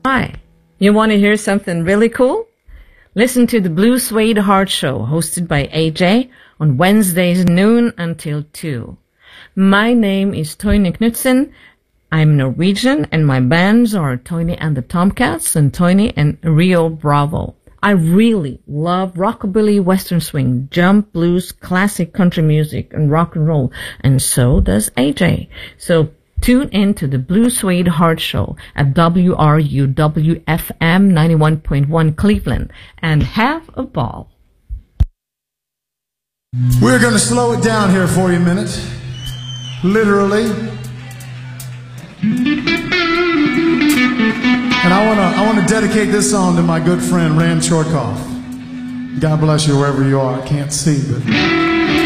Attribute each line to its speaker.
Speaker 1: Hi, you want to hear something really cool? Listen to the Blue Suede Heart Show, hosted by AJ, on Wednesdays noon until 2. My name is Toyne Knutsen. I'm Norwegian, and my bands are Toyne and the Tomcats and Toyne and Rio Bravo. I really love rockabilly, western swing, jump, blues, classic country music, and rock and roll, and so does AJ. So tune in to the Blue Suede Heart Show at WRUW-FM 91.1 Cleveland and have a ball.
Speaker 2: We're going to slow it down here for you a minute. Literally. And I want to dedicate this song to my good friend Ram Chortkov. God bless you wherever you are. I can't see, but